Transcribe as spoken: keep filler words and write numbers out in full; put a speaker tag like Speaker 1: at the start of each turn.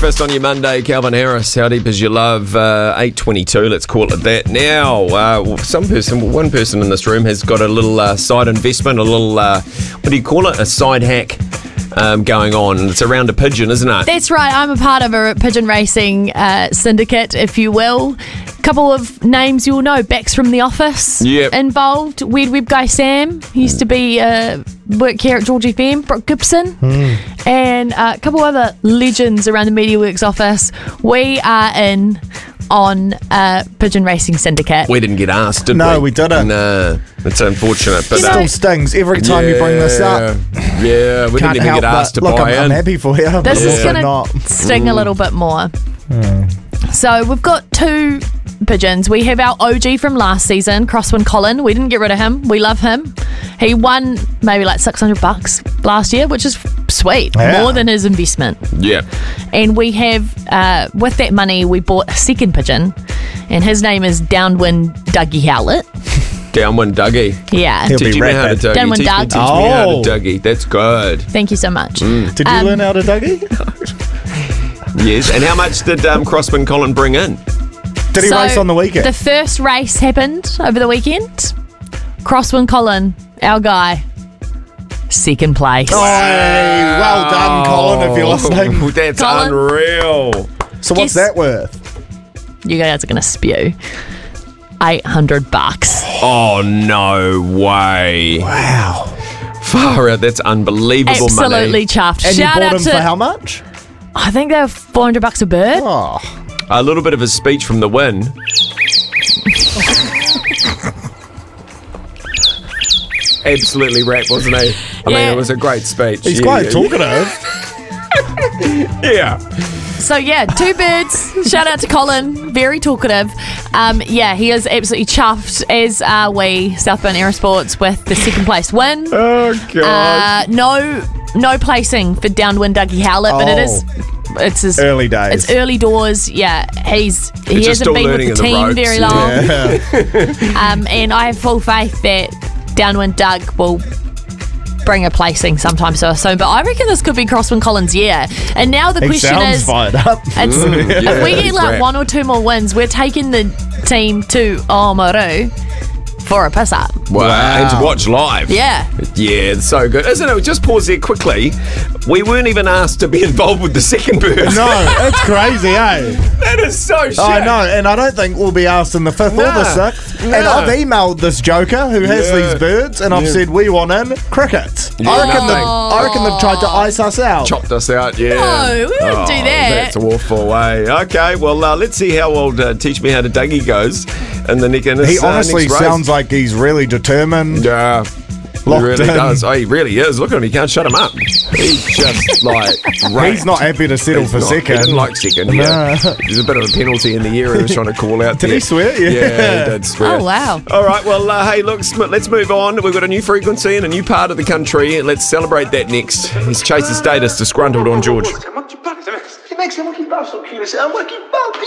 Speaker 1: breakfast on your Monday. Calvin Harris, how deep is your love? Uh, eight twenty-two, let's call it that. Now, uh, some person, one person in this room has got a little uh, side investment, a little, uh, what do you call it? A side hack um, going on. It's around a pigeon, isn't it?
Speaker 2: That's right. I'm a part of a pigeon racing uh, syndicate, if you will. Couple of names you'll know. Bex from The Office
Speaker 1: Yep.
Speaker 2: involved. Weird Web guy Sam. He used to be uh, work here at George F M. Brooke Gibson. Mm. And uh, a couple other legends around the MediaWorks office. We are in on a pigeon racing syndicate.
Speaker 1: We didn't get asked, did we?
Speaker 3: No, we didn't.
Speaker 1: No, it's unfortunate. But
Speaker 3: It
Speaker 1: uh,
Speaker 3: still stings every time you bring this up.
Speaker 1: Yeah, we
Speaker 3: Can't
Speaker 1: didn't even
Speaker 3: help
Speaker 1: get asked to
Speaker 3: but, look,
Speaker 1: buy
Speaker 3: I'm,
Speaker 1: in.
Speaker 3: I'm happy for you. but
Speaker 2: This is
Speaker 3: also
Speaker 2: going to
Speaker 3: not.
Speaker 2: sting a little bit more. So we've got two pigeons. We have our O G from last season, Crosswind Colin. We didn't get rid of him. We love him. He won maybe like six hundred bucks last year, which is sweet.
Speaker 3: Yeah.
Speaker 2: More than his investment.
Speaker 1: Yeah.
Speaker 2: And we have, uh, with that money, we bought a second pigeon, and his name is Downwind Dougie Howlett.
Speaker 1: Downwind Dougie.
Speaker 2: Yeah.
Speaker 3: He'll be
Speaker 1: Teach me how to
Speaker 3: rapid.
Speaker 1: Dougie.
Speaker 2: Downwind
Speaker 1: Teach, me,
Speaker 2: Doug.
Speaker 1: teach me how to
Speaker 3: Oh.
Speaker 1: Dougie. That's good.
Speaker 2: Thank you so much.
Speaker 3: Did you
Speaker 2: Um,
Speaker 3: learn how to Dougie?
Speaker 1: Yes. And how much did um, Crosswind Colin bring in?
Speaker 3: Did he
Speaker 2: So,
Speaker 3: race on the weekend?
Speaker 2: The first race happened over the weekend. Crosswind Colin, our guy, second place.
Speaker 3: Oh, hey, well done, Colin, if you're listening.
Speaker 1: Oh, that's
Speaker 2: Colin.
Speaker 1: unreal.
Speaker 3: So what's
Speaker 2: Yes.
Speaker 3: that worth?
Speaker 2: You guys are going to spew. eight hundred bucks.
Speaker 1: Oh, no way.
Speaker 3: Wow.
Speaker 1: Far out. That's unbelievable
Speaker 2: Absolutely
Speaker 1: money.
Speaker 2: chuffed.
Speaker 3: And
Speaker 2: Shout
Speaker 3: you bought
Speaker 2: out
Speaker 3: him
Speaker 2: to,
Speaker 3: for how much?
Speaker 2: I think they were four hundred bucks a bird.
Speaker 3: Oh.
Speaker 1: A little bit of a speech from the win. Absolutely rap, wasn't he? I mean,
Speaker 2: Yeah.
Speaker 1: it was a great speech.
Speaker 3: He's
Speaker 1: Yeah,
Speaker 3: quite
Speaker 1: yeah,
Speaker 3: talkative.
Speaker 1: Yeah.
Speaker 2: So yeah, two birds. Shout out to Colin, very talkative. Um, yeah, he is absolutely chuffed, as are we, Southbound Aerosports, with the second place win.
Speaker 1: Oh, God.
Speaker 2: Uh, no, no placing for Downwind Dougie Howlett, but it is. It's his,
Speaker 3: Early days.
Speaker 2: It's early doors. Yeah, he's he
Speaker 1: He's just
Speaker 2: hasn't
Speaker 1: still
Speaker 2: been with
Speaker 1: learning
Speaker 2: the
Speaker 1: in the
Speaker 2: team
Speaker 1: ropes,
Speaker 2: very
Speaker 1: yeah.
Speaker 2: long. Um, and I have full faith that Downwind Doug will bring a placing sometime so soon. But I reckon this could be Crosswind Collins' year. And now the
Speaker 3: He
Speaker 2: question
Speaker 3: sounds
Speaker 2: is,
Speaker 3: fired up.
Speaker 2: it's,
Speaker 1: Mm, yeah,
Speaker 2: if we
Speaker 1: he's
Speaker 2: get like
Speaker 1: rap.
Speaker 2: one or two more wins, we're taking the team to Oamaru for a piss up.
Speaker 1: Wow.
Speaker 3: Wow.
Speaker 1: And to watch live.
Speaker 2: Yeah.
Speaker 1: Yeah, it's so good. Isn't it? Just pause there quickly. We weren't even asked to be involved with the second bird.
Speaker 3: No, it's crazy, eh?
Speaker 1: That is so shit.
Speaker 3: I know, and I don't think we'll be asked in the fifth or the
Speaker 1: Nah,
Speaker 3: sixth.
Speaker 1: nah.
Speaker 3: And I've emailed this joker who has
Speaker 1: Yeah.
Speaker 3: these birds, and I've
Speaker 1: Yeah.
Speaker 3: said we want in cricket.
Speaker 1: Yeah,
Speaker 3: I reckon
Speaker 1: no.
Speaker 3: they've, I reckon they've tried to ice us out.
Speaker 1: Chopped us out, yeah.
Speaker 2: No, we wouldn't do that.
Speaker 1: That's awful way. Okay, well, uh, let's see how old uh, Teach Me How to Dougie goes in the next in this,
Speaker 3: He
Speaker 1: uh,
Speaker 3: honestly
Speaker 1: next race.
Speaker 3: sounds like he's really determined.
Speaker 1: Yeah. He
Speaker 3: Locked
Speaker 1: really
Speaker 3: in.
Speaker 1: does. Oh, he really is. Look at him. He can't shut him up. He's just like...
Speaker 3: He's not happy to settle
Speaker 1: He's
Speaker 3: for
Speaker 1: not.
Speaker 3: second.
Speaker 1: He didn't like second. Yeah. There's a bit of a penalty in the year he was trying to call out.
Speaker 3: Did
Speaker 1: there.
Speaker 3: he swear? Yeah.
Speaker 1: Yeah, he did swear.
Speaker 2: Oh, wow.
Speaker 1: All right, well, uh, hey, look, sm- let's move on. We've got a new frequency in a new part of the country. Let's celebrate that next. He's Chaser Status, disgruntled on George.
Speaker 4: Monkey Buck. He makes a monkey buck so cute. I said, monkey buck.